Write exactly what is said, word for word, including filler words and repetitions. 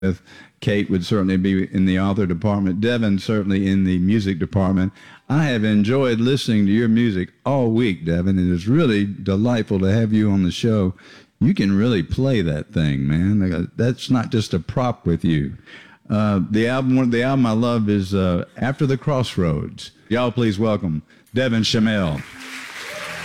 with. Kate would certainly be in the author department. Devin certainly in the music department. I have enjoyed listening to your music all week, Devin. It is really delightful to have you on the show. You can really play that thing, man. That's not just a prop with you. Uh, the album, the album I love is uh, After the Crossroads. Y'all please welcome Devin Shamel.